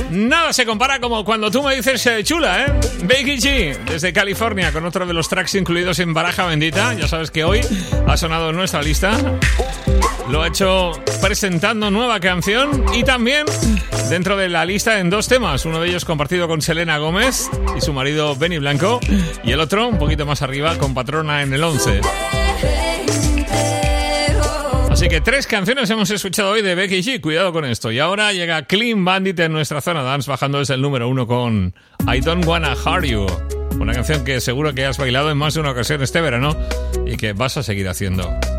Nada se compara como cuando tú me dices chula, ¿eh? Becky G, desde California, con otro de los tracks incluidos en Baraja Bendita. Ya sabes que hoy ha sonado en nuestra lista. Lo ha hecho presentando nueva canción y también dentro de la lista en 2 temas. Uno de ellos compartido con Selena Gómez y su marido Benny Blanco. Y el otro, un poquito más arriba, con Patrona en el 11. Así que 3 canciones hemos escuchado hoy de Becky G. Cuidado con esto. Y ahora llega Clean Bandit en nuestra zona dance, bajando desde el número 1 con I Don't Wanna Hurt You. Una canción que seguro que has bailado en más de una ocasión este verano y que vas a seguir haciendo.